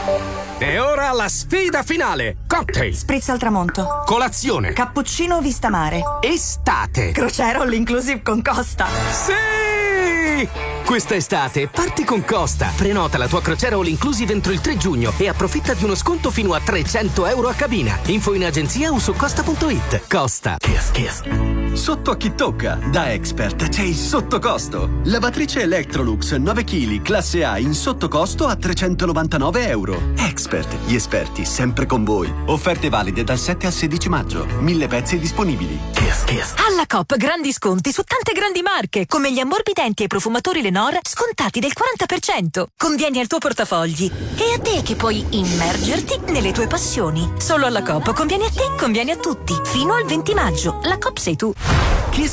E ora la sfida finale. Cocktail, Spritz al tramonto, colazione, cappuccino vista mare, estate. crociera all inclusive con Costa. Sì! Questa estate parti con Costa. Prenota la tua crociera all inclusive entro il 3 giugno e approfitta di uno sconto fino a €300 a cabina. Info in agenzia o su costa.it. Costa. Sotto a chi tocca? Da Expert c'è il sottocosto. Lavatrice Electrolux 9 kg classe A in sottocosto a €399. Expert, gli esperti sempre con voi. Offerte valide dal 7 al 16 maggio. 1000 pezzi disponibili. Alla Coop grandi sconti su tante grandi marche, come gli ammorbidenti e i profumatori Lenor scontati del 40%. Convieni al tuo portafogli. E a te che puoi immergerti nelle tue passioni. Solo alla Coop conviene a te, conviene a tutti. Fino al 20 maggio. La Coop sei tu. Kiss